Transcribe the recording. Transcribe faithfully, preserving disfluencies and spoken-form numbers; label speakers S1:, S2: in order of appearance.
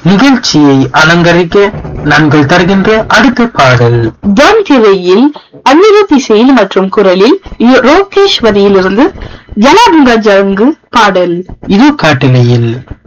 S1: நிகழ்ச்சியை அலங்கரிக்க நாங்கள் தருகின்ற அடுத்த பாடல்
S2: டான் திரையில் அன்னிருத் இசையில் மற்றும் குரலில் ரோகேஸ்வரியிலிருந்து ஜனாபுங்கா ஜங்கு பாடல்.
S1: இது காட்டிலையில்